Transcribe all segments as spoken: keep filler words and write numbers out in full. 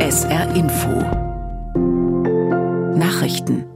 S R Info Nachrichten.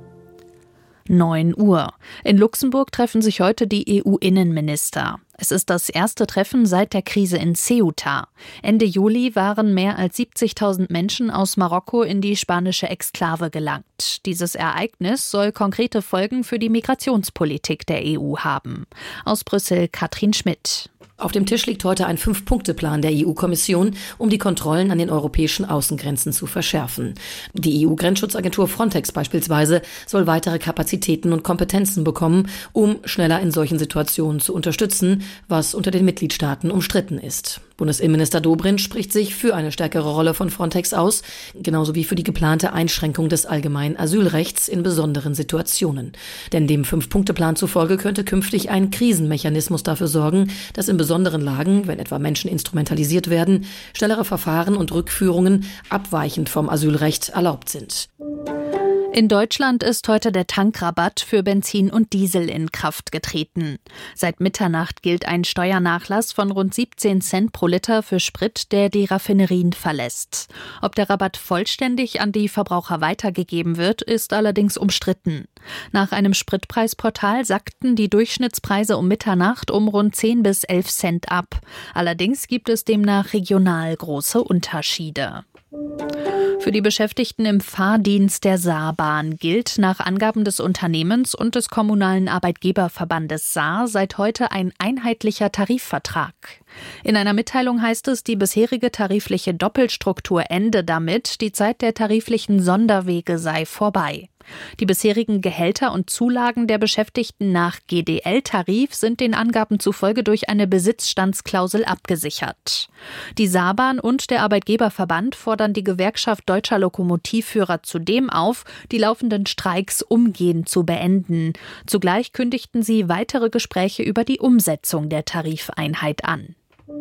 neun Uhr. In Luxemburg treffen sich heute die E U-Innenminister. Es ist das erste Treffen seit der Krise in Ceuta. Ende Juli waren mehr als siebzigtausend Menschen aus Marokko in die spanische Exklave gelangt. Dieses Ereignis soll konkrete Folgen für die Migrationspolitik der E U haben. Aus Brüssel Katrin Schmidt. Auf dem Tisch liegt heute ein Fünf-Punkte-Plan der E U-Kommission, um die Kontrollen an den europäischen Außengrenzen zu verschärfen. Die E U-Grenzschutzagentur Frontex beispielsweise soll weitere Kapazitäten und Kompetenzen bekommen, um schneller in solchen Situationen zu unterstützen, was unter den Mitgliedstaaten umstritten ist. Bundesinnenminister Dobrindt spricht sich für eine stärkere Rolle von Frontex aus, genauso wie für die geplante Einschränkung des allgemeinen Asylrechts in besonderen Situationen. Denn dem Fünf-Punkte-Plan zufolge könnte künftig ein Krisenmechanismus dafür sorgen, dass in besonderen Lagen, wenn etwa Menschen instrumentalisiert werden, schnellere Verfahren und Rückführungen abweichend vom Asylrecht erlaubt sind. In Deutschland ist heute der Tankrabatt für Benzin und Diesel in Kraft getreten. Seit Mitternacht gilt ein Steuernachlass von rund siebzehn Cent pro Liter für Sprit, der die Raffinerien verlässt. Ob der Rabatt vollständig an die Verbraucher weitergegeben wird, ist allerdings umstritten. Nach einem Spritpreisportal sackten die Durchschnittspreise um Mitternacht um rund zehn bis elf Cent ab. Allerdings gibt es demnach regional große Unterschiede. Für die Beschäftigten im Fahrdienst der Saarbahn gilt nach Angaben des Unternehmens und des kommunalen Arbeitgeberverbandes Saar seit heute ein einheitlicher Tarifvertrag. In einer Mitteilung heißt es, die bisherige tarifliche Doppelstruktur ende damit, die Zeit der tariflichen Sonderwege sei vorbei. Die bisherigen Gehälter und Zulagen der Beschäftigten nach G D L-Tarif sind den Angaben zufolge durch eine Besitzstandsklausel abgesichert. Die Saarbahn und der Arbeitgeberverband fordern die Gewerkschaft Deutscher Lokomotivführer zudem auf, die laufenden Streiks umgehend zu beenden. Zugleich kündigten sie weitere Gespräche über die Umsetzung der Tarifeinheit an.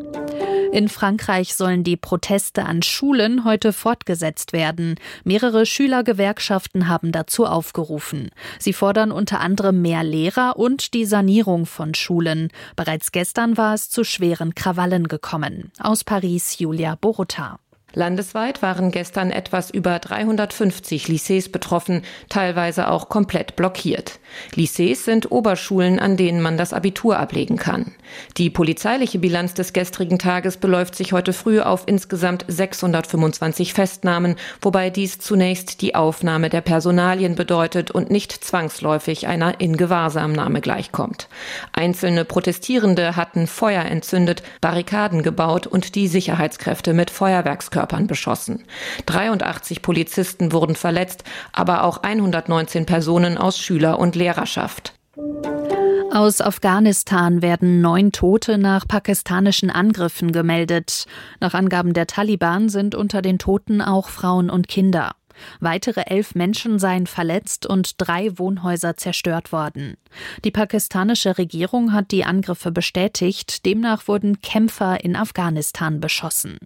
In Frankreich sollen die Proteste an Schulen heute fortgesetzt werden. Mehrere Schülergewerkschaften haben dazu aufgerufen. Sie fordern unter anderem mehr Lehrer und die Sanierung von Schulen. Bereits gestern war es zu schweren Krawallen gekommen. Aus Paris Julia Borota. Landesweit waren gestern etwas über dreihundertfünfzig Lycées betroffen, teilweise auch komplett blockiert. Lycées sind Oberschulen, an denen man das Abitur ablegen kann. Die polizeiliche Bilanz des gestrigen Tages beläuft sich heute früh auf insgesamt sechshundertfünfundzwanzig Festnahmen, wobei dies zunächst die Aufnahme der Personalien bedeutet und nicht zwangsläufig einer Ingewahrsamnahme gleichkommt. Einzelne Protestierende hatten Feuer entzündet, Barrikaden gebaut und die Sicherheitskräfte mit Feuerwerkskörpern beschossen. dreiundachtzig Polizisten wurden verletzt, aber auch hundertneunzehn Personen aus Schüler- und Lehrerschaft. Aus Afghanistan werden neun Tote nach pakistanischen Angriffen gemeldet. Nach Angaben der Taliban sind unter den Toten auch Frauen und Kinder. Weitere elf Menschen seien verletzt und drei Wohnhäuser zerstört worden. Die pakistanische Regierung hat die Angriffe bestätigt. Demnach wurden Kämpfer in Afghanistan beschossen.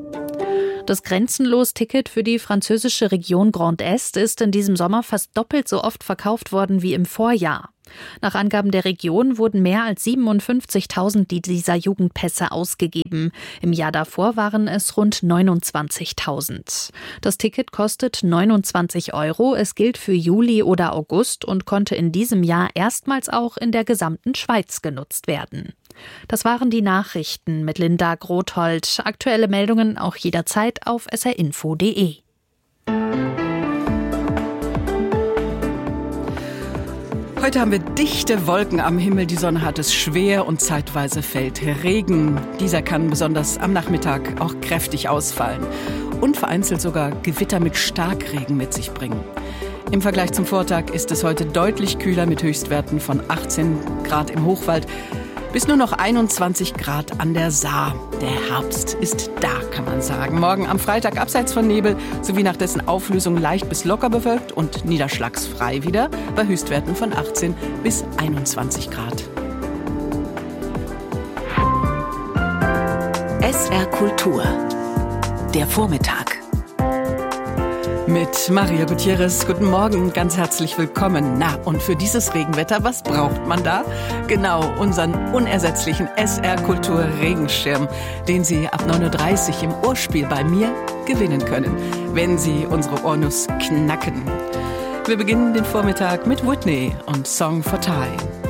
Das Grenzenlos-Ticket für die französische Region Grand Est ist in diesem Sommer fast doppelt so oft verkauft worden wie im Vorjahr. Nach Angaben der Region wurden mehr als siebenundfünfzigtausend dieser Jugendpässe ausgegeben. Im Jahr davor waren es rund neunundzwanzigtausend. Das Ticket kostet neunundzwanzig Euro. Es gilt für Juli oder August und konnte in diesem Jahr erstmals auch in der gesamten Schweiz genutzt werden. Das waren die Nachrichten mit Linda Grothold. Aktuelle Meldungen auch jederzeit auf s r info punkt d e. Heute haben wir dichte Wolken am Himmel. Die Sonne hat es schwer und zeitweise fällt Regen. Dieser kann besonders am Nachmittag auch kräftig ausfallen und vereinzelt sogar Gewitter mit Starkregen mit sich bringen. Im Vergleich zum Vortag ist es heute deutlich kühler mit Höchstwerten von achtzehn Grad im Hochwald bis nur noch einundzwanzig Grad an der Saar. Der Herbst ist da, kann man sagen. Morgen am Freitag abseits von Nebel sowie nach dessen Auflösung leicht bis locker bewölkt und niederschlagsfrei wieder bei Höchstwerten von achtzehn bis einundzwanzig Grad. S R Kultur. Der Vormittag. Mit Maria Gutierrez. Guten Morgen, ganz herzlich willkommen. Na, und für dieses Regenwetter, was braucht man da? Genau, unseren unersetzlichen S R Kultur Regenschirm, den Sie ab neun Uhr dreißig im Ohrspiel bei mir gewinnen können, wenn Sie unsere Ohrnuss knacken. Wir beginnen den Vormittag mit Whitney und Song for Ty.